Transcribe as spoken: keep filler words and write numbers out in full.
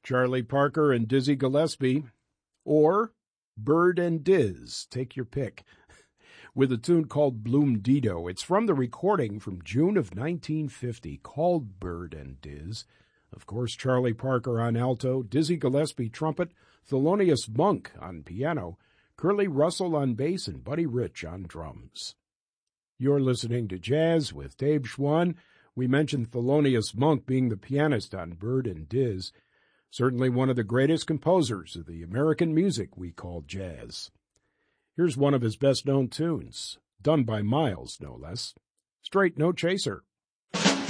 Charlie Parker and Dizzy Gillespie, or Bird and Diz, take your pick, with a tune called Bloom Dido. It's from the recording from June of nineteen fifty called Bird and Diz. Of course, Charlie Parker on alto, Dizzy Gillespie trumpet, Thelonious Monk on piano, Curly Russell on bass, and Buddy Rich on drums. You're listening to Jazz with Dave Schwann. We mentioned Thelonious Monk being the pianist on Bird and Diz, certainly one of the greatest composers of the American music we call jazz. Here's one of his best-known tunes, done by Miles, no less. Straight No Chaser.